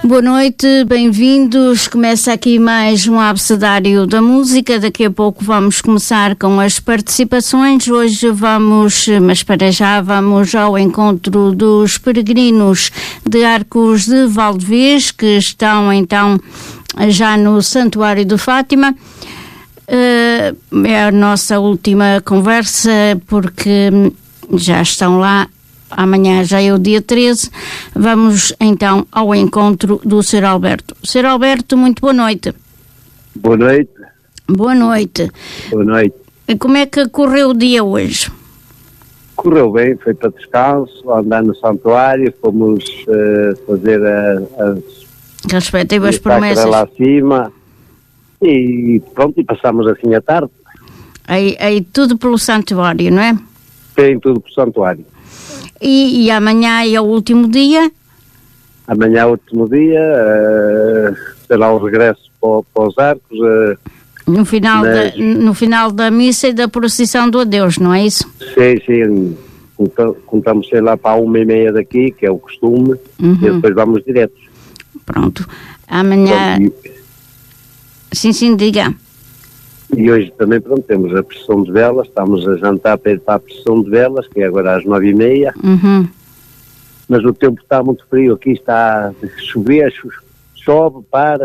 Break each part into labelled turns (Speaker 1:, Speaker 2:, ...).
Speaker 1: Boa noite, bem-vindos. Começa aqui mais um abecedário da música. Daqui a pouco vamos começar com as participações. Hoje mas para já vamos ao encontro dos peregrinos de Arcos de Valdevez, que estão então já no Santuário de Fátima. É a nossa última conversa, porque já estão lá. Amanhã já é o dia 13. Vamos então ao encontro do Sr. Alberto. Sr. Alberto, muito boa noite.
Speaker 2: Boa noite.
Speaker 1: Boa noite.
Speaker 2: Boa noite.
Speaker 1: Como é que correu o dia hoje?
Speaker 2: Correu bem, foi para descanso, andar no santuário, fomos fazer as
Speaker 1: respectivas promessas
Speaker 2: lá acima e pronto, e passamos assim a tarde.
Speaker 1: Aí tudo pelo santuário, não é?
Speaker 2: Tem tudo pelo santuário.
Speaker 1: E amanhã é o último dia?
Speaker 2: Amanhã é o último dia, será o regresso para os arcos.
Speaker 1: No final da missa e da procissão do adeus, não é isso?
Speaker 2: Sim. Contamos, sei lá, para 1h30 daqui, que é o costume, e depois vamos direto.
Speaker 1: Pronto. Amanhã... Sim, diga.
Speaker 2: E hoje também, pronto, temos a procissão de velas, estamos a jantar para ir para a procissão de velas, que é agora às 9h30. Mas o tempo está muito frio, aqui está a chover, chove, para.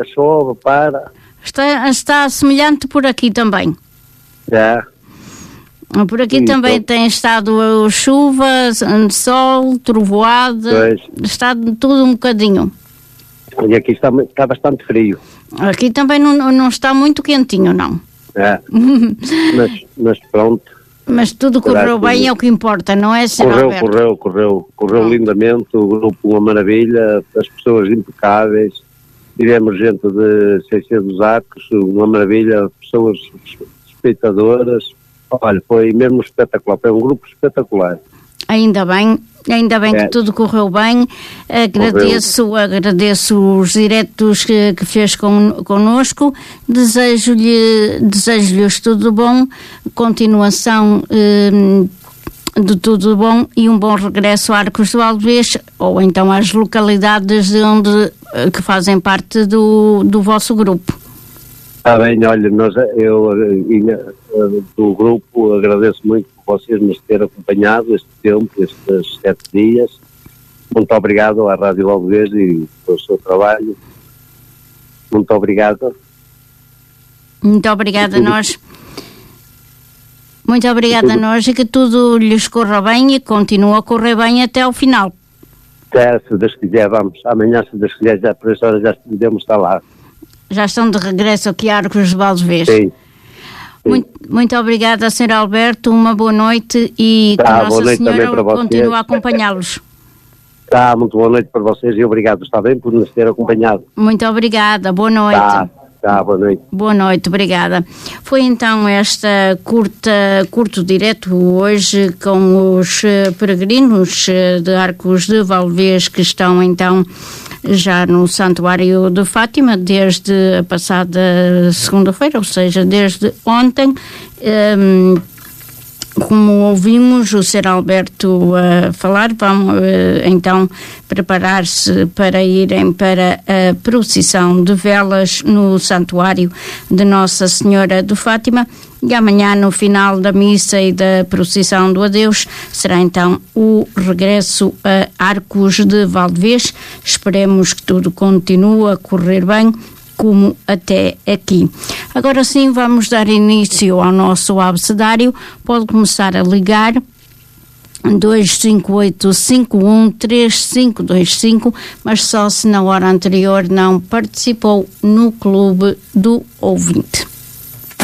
Speaker 1: Está semelhante por aqui também.
Speaker 2: Já.
Speaker 1: Por aqui sim, também tem estado chuva, sol, trovoada, está tudo um bocadinho.
Speaker 2: E aqui está bastante frio.
Speaker 1: Aqui também não está muito quentinho, não.
Speaker 2: É. mas pronto.
Speaker 1: Mas tudo correu bem, é o que importa, não é, Sr. Alberto?
Speaker 2: Correu lindamente, o grupo uma maravilha, as pessoas impecáveis, tivemos gente de 600 arcos, uma maravilha, pessoas respeitadoras, olha, foi mesmo espetacular, foi um grupo espetacular.
Speaker 1: Ainda bem que tudo correu bem. Agradeço os diretos que fez connosco. Desejo-lhes tudo bom, continuação de tudo bom e um bom regresso a Arcos de Valdevez, ou então às localidades que fazem parte do vosso grupo.
Speaker 2: Está bem, olha, eu do grupo agradeço muito por vocês nos terem acompanhado este tempo, estes 7 dias. Muito obrigado à Rádio Valdevez e pelo seu trabalho. Muito obrigado.
Speaker 1: Muito obrigada a nós. Muito obrigada a nós e que tudo lhes corra bem e continue a correr bem até ao final.
Speaker 2: Se Deus quiser, vamos. Amanhã, se Deus quiser, já por essa hora já devemos estar lá.
Speaker 1: Já estão de regresso aqui a Arcos de Valdevez.
Speaker 2: Sim.
Speaker 1: Muito obrigada, Sr. Alberto, uma boa noite e que Nossa Senhora continue a acompanhá-los.
Speaker 2: Muito boa noite para vocês e obrigado, está bem, por nos ter acompanhado.
Speaker 1: Muito obrigada, boa noite.
Speaker 2: Boa noite.
Speaker 1: Boa noite, obrigada. Foi então esta curto direto hoje com os peregrinos de Arcos de Valdevez que estão então já no Santuário de Fátima desde a passada segunda-feira, ou seja, desde ontem. Como ouvimos o Sr. Alberto falar, vão então preparar-se para irem para a procissão de velas no Santuário de Nossa Senhora de Fátima. E amanhã, no final da missa e da procissão do adeus, será então o regresso a Arcos de Valdevez. Esperemos que tudo continue a correr bem, como até aqui. Agora sim, vamos dar início ao nosso abecedário. Pode começar a ligar 258-51-3525, mas só se na hora anterior não participou no Clube do Ouvinte.